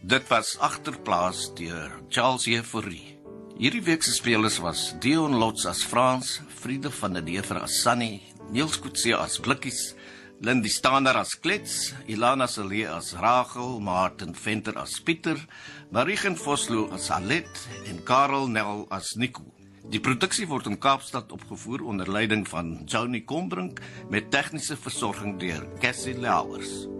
Dit was Agterplaas deur Charles Jefouri. Hierdie week se spelers was Dion Lots as Frans, Friede van der Dever as Sunny, Niels Coetzee as Blikkies, Lindy Stander as Klets, Ilana Salee as Rachel, Martin Venter as Pieter, Marigen Vosloo as Alet en Karel Nel as Nico. Die produksie word in Kaapstad opgevoer onder leiding van Johnny Combrink met tegniese versorging deur Cassie Lauers.